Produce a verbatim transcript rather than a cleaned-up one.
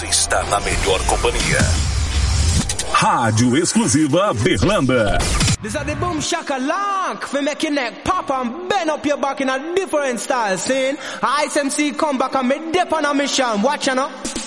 você está na melhor companhia. Rádio Exclusiva Berlanda. This is the boom shaka lock for make your neck pop and bend up your back in a different style. Seeing Ice M C come back and me dip on a mission. Watch you know.